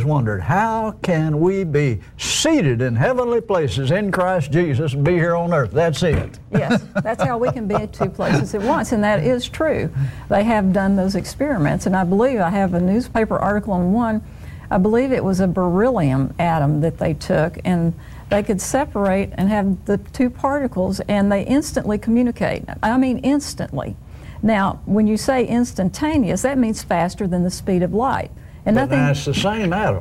wondered, how can we be seated in heavenly places in Christ Jesus and be here on earth? That's it. Yes, that's how we can be in two places at once, and that is true. They have done those experiments, and I believe I have a newspaper article on one. I believe it was a beryllium atom that they took, and they could separate and have the two particles, and they instantly communicate. I mean instantly. Now, when you say instantaneous, that means faster than the speed of light. And but now it's the same atom.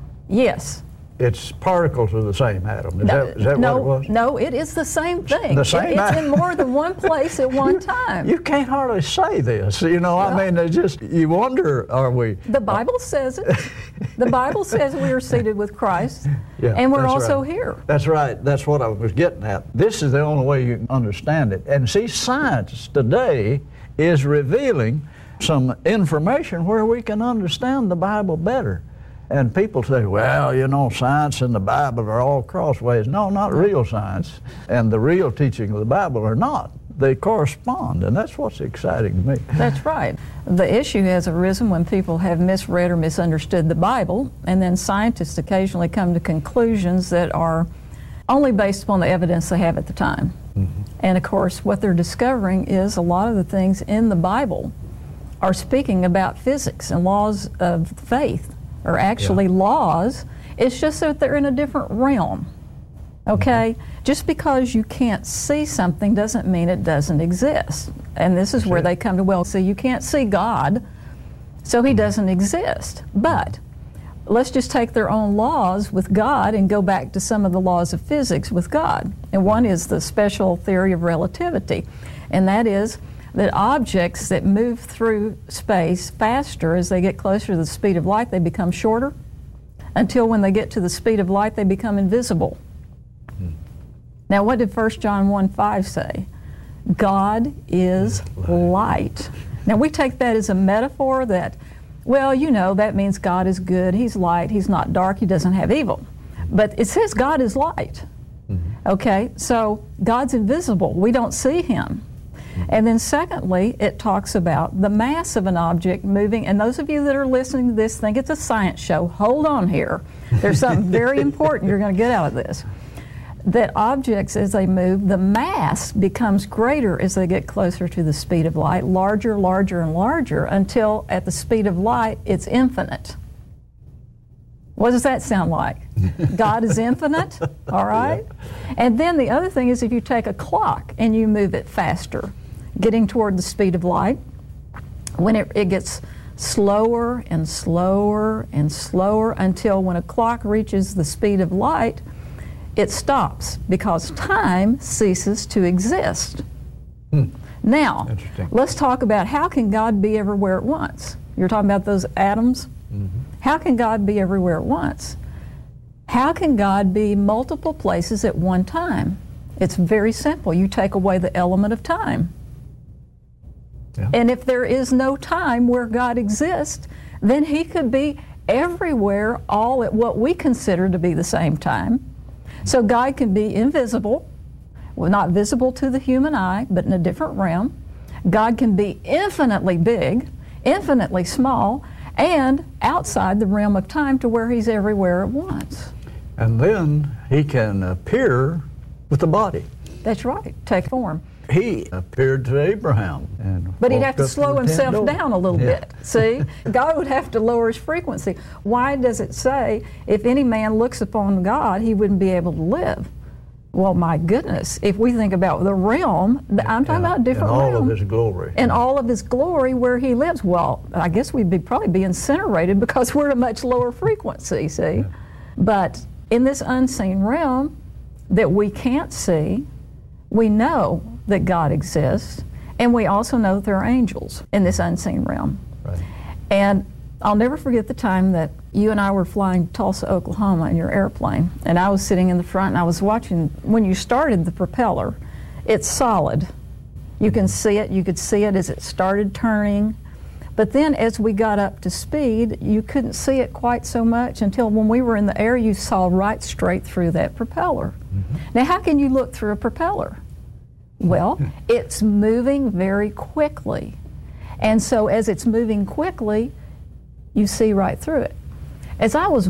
Yes. It's particles of the same atom. Is that no, what it was? No, it is the same thing. The same It's in more than one place at one time. You can't hardly say this. You know, I mean, it's just, you wonder, are we? The Bible says it. The Bible says we are seated with Christ, yeah, and we're also right. here. That's right. That's what I was getting at. This is the only way you can understand it. And see, science today is revealing some information where we can understand the Bible better. And people say, well, you know, science and the Bible are all crossways. No, not real science. And the real teaching of the Bible are not. They correspond, and that's what's exciting to me. That's right. The issue has arisen when people have misread or misunderstood the Bible, and then scientists occasionally come to conclusions that are only based upon the evidence they have at the time. Mm-hmm. And of course, what they're discovering is a lot of the things in the Bible are speaking about physics and laws of faith. Are actually laws. It's just that they're in a different realm. Okay? Mm-hmm. Just because you can't see something doesn't mean it doesn't exist. And this is where they come to, well, see, you can't see God, so he doesn't exist. But let's just take their own laws with God and go back to some of the laws of physics with God. And one is the special theory of relativity. And that is that objects that move through space faster as they get closer to the speed of light, they become shorter, until when they get to the speed of light, they become invisible. Now, what did 1 John 1:5 say? God is light. Now, we take that as a metaphor that, well, you know, that means God is good, he's light, he's not dark, he doesn't have evil. But it says God is light. Okay, so God's invisible. We don't see him. And then secondly, it talks about the mass of an object moving, and those of you that are listening to this think it's a science show. Hold on here. There's something very important you're going to get out of this. That objects, as they move, the mass becomes greater as they get closer to the speed of light, larger, larger, and larger, until at the speed of light, it's infinite. What does that sound like? God is infinite, all right? Yeah. And then the other thing is if you take a clock and you move it faster, getting toward the speed of light, when it gets slower and slower and slower until when a clock reaches the speed of light, it stops because time ceases to exist. Now, let's talk about how can God be everywhere at once? You're talking about those atoms? Mm-hmm. How can God be everywhere at once? How can God be multiple places at one time? It's very simple. You take away the element of time. Yeah. And if there is no time where God exists, then he could be everywhere all at what we consider to be the same time. So God can be invisible, well, not visible to the human eye, but in a different realm. God can be infinitely big, infinitely small, and outside the realm of time to where he's everywhere at once. And then he can appear with the body. That's right, take form. He appeared to Abraham. But he'd have to slow himself down a little bit. See? God would have to lower his frequency. Why does it say, if any man looks upon God, he wouldn't be able to live? Well, my goodness, if we think about the realm, I'm talking about a different realm. And all of his glory. And all of his glory where he lives. Well, I guess we'd probably be incinerated because we're at a much lower frequency, see? Yeah. But in this unseen realm that we can't see, we know that God exists, and we also know that there are angels in this unseen realm. Right. And I'll never forget the time that you and I were flying to Tulsa, Oklahoma in your airplane, and I was sitting in the front and I was watching, when you started the propeller, it's solid. You can see it, you could see it as it started turning, but then as we got up to speed, you couldn't see it quite so much until when we were in the air, you saw right straight through that propeller. Mm-hmm. Now, how can you look through a propeller? Well, it's moving very quickly. And so as it's moving quickly, you see right through it. As I was